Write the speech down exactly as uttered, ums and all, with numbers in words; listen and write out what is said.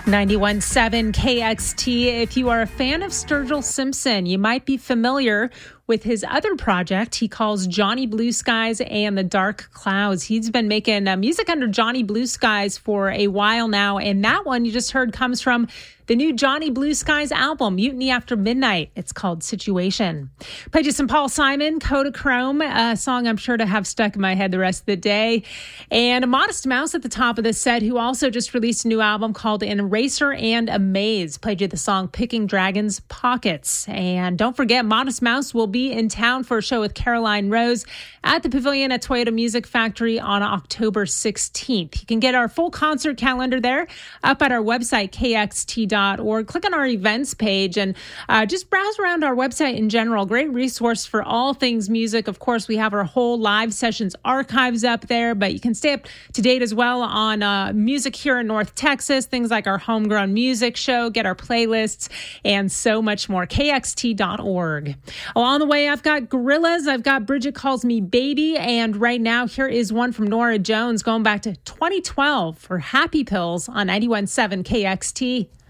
ninety-one point seven K X T. If you are a fan of Sturgill Simpson, you might be familiar with his other project he calls Johnny Blue Skies and the Dark Clouds. He's been making uh, music under Johnny Blue Skies for a while now, and that one you just heard comes from the new Johnny Blue Skies album, Mutiny After Midnight. It's called Situation. Played you some Paul Simon, Kodachrome, a song I'm sure to have stuck in my head the rest of the day. And a Modest Mouse at the top of the set, who also just released a new album called An Eraser and a Maze. Played you the song Picking Dragons Pockets. And don't forget, Modest Mouse will be in town for a show with Caroline Rose at the Pavilion at Toyota Music Factory on October sixteenth. You can get our full concert calendar there up at our website, K X T dot org. Click on our events page and uh, just browse around our website in general. Great resource for all things music. Of course, we have our whole live sessions archives up there, but you can stay up to date as well on uh, music here in North Texas, things like our Homegrown Music Show, get our playlists, and so much more. K X T dot org. Along the way, I've got Gorillaz, I've got Bridget Calls Me Baby, and right now, here is one from Norah Jones going back to twenty twelve for Happy Pills on ninety-one point seven K X T.